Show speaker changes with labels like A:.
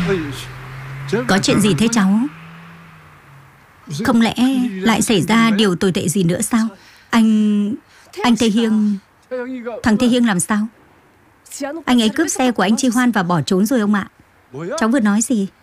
A: Có chuyện gì thế cháu? Không lẽ lại xảy ra điều tồi tệ gì nữa sao? Anh Thế Hiêng... Thằng Thế Hiêng làm sao? Anh ấy cướp xe của anh Chi Hoan và bỏ trốn rồi ông ạ. Cháu vừa nói gì?